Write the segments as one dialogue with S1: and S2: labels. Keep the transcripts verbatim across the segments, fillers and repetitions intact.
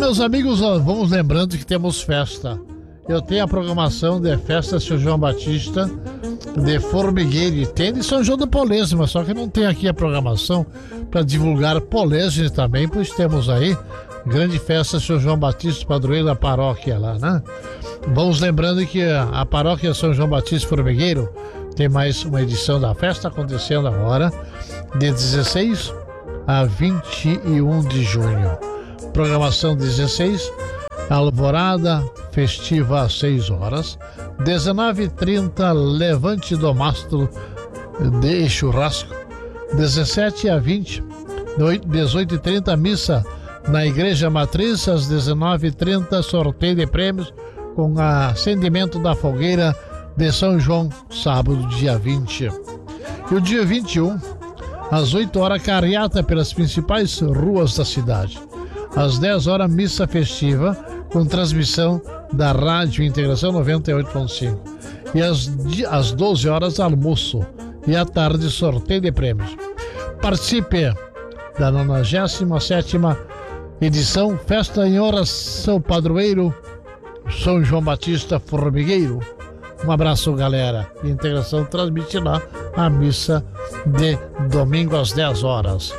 S1: meus amigos, vamos lembrando que temos festa. Eu tenho a programação de festa São João Batista de Formigueiro e tem de São João do Polese, mas só que não tem aqui a programação para divulgar Polese também, pois temos aí grande festa São João Batista, padroeiro da paróquia lá, né? Vamos lembrando que a paróquia São João Batista Formigueiro tem mais uma edição da festa acontecendo agora, de dezesseis a vinte e um de junho. Programação dezesseis, alvorada festiva às seis horas, dezenove e trinta, levante do mastro de churrasco, dezessete a vinte, dezoito e trinta, missa na Igreja Matriz, às dezenove e trinta, sorteio de prêmios com acendimento da fogueira de São João, sábado, dia vinte. E o dia vinte e um, às oito horas, carreata pelas principais ruas da cidade. Às dez horas, missa festiva com transmissão da Rádio Integração noventa e oito ponto cinco. E às, às doze horas, almoço. E à tarde, sorteio de prêmios. Participe da nonagésima sétima edição Festa em Oração Padroeiro São João Batista Formigueiro. Um abraço, galera. A Integração transmite lá a missa de domingo às dez horas.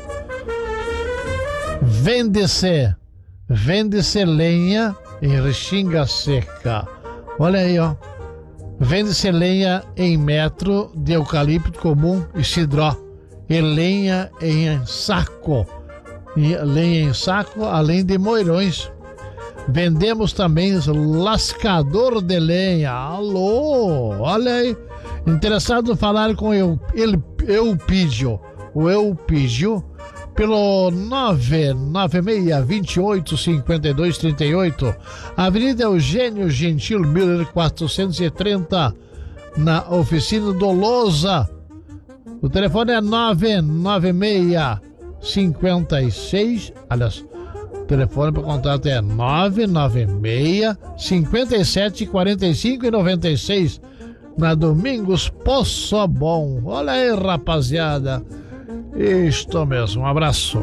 S1: Vende-se, vende-se lenha em Restinga Seca. Olha aí, ó. Vende-se lenha em metro de eucalipto comum e cidró. E lenha em saco. E lenha em saco, além de moirões. Vendemos também lascador de lenha. Alô, olha aí. Interessado em falar com eu, ele, Eupídio. O Eupídio pelo nove nove seis, dois oito, cinco dois três oito, Avenida Eugênio Gentil Miller, quatrocentos e trinta, na oficina do Lousa. O telefone é nove nove seis, cinco seis, aliás, o telefone para contato é nove nove seis, cinco sete, quarenta e cinco e noventa e seis, na Domingos Poço Bom. Olha aí, rapaziada. Isto mesmo, um abraço.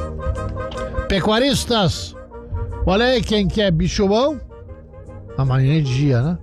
S1: Pecuaristas, olha aí quem quer bicho bom. Amanhã é dia, né?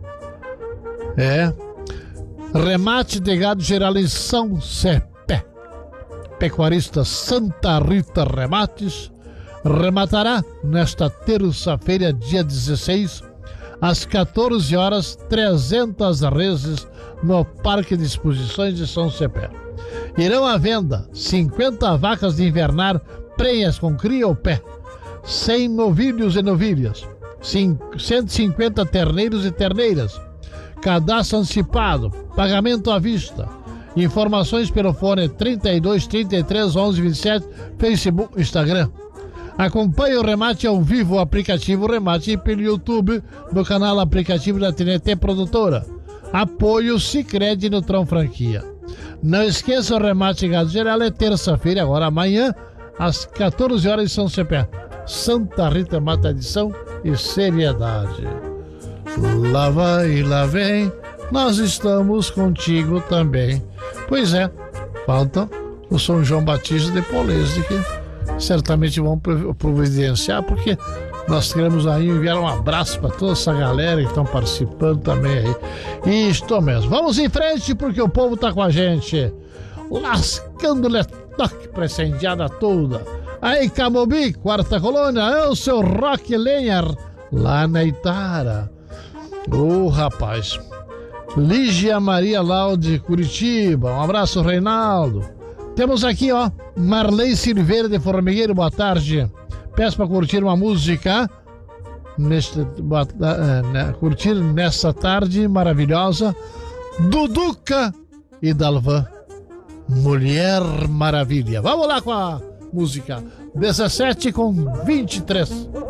S1: É. Remate de gado geral em São Cepé. Pecuarista Santa Rita Remates rematará nesta terça-feira, dia dezesseis, às quatorze horas, trezentas reses no Parque de Exposições de São Cepé. Irão à venda cinquenta vacas de invernar prenhas com cria ou pé, cem novilhos e novilhas, cento e cinquenta terneiros e terneiras, cadastro antecipado, pagamento à vista. Informações pelo fone trinta e dois, trinta e três, onze, vinte e sete, Facebook, Instagram. Acompanhe o remate ao vivo, o aplicativo Remate, e pelo YouTube no canal aplicativo da T N T Produtora. Apoio Sicredi Nutrão Franquia. Não esqueça, o remate gado geral é terça-feira, agora amanhã, às quatorze horas em São Cepé. Santa Rita Mata Edição e seriedade. Lá vai, lá vem, nós estamos contigo também. Pois é, falta o São João Batista de Polese, que certamente vão providenciar, porque nós queremos aí enviar um abraço para toda essa galera que estão participando também aí. Isto mesmo. Vamos em frente, porque o povo tá com a gente. Lascando-lhe toque pra essa indiada toda. Aí, Camobi, quarta colônia, é o seu Rock Lenhar, lá na Itara. Ô, oh, rapaz. Lígia Maria Laude, Curitiba. Um abraço, Reinaldo. Temos aqui, ó, Marley Silveira de Formigueiro, boa tarde. Peço para curtir uma música, neste, uh, curtir nessa tarde maravilhosa, Duduca e Dalvan, Mulher Maravilha. Vamos lá com a música, dezessete com vinte e três.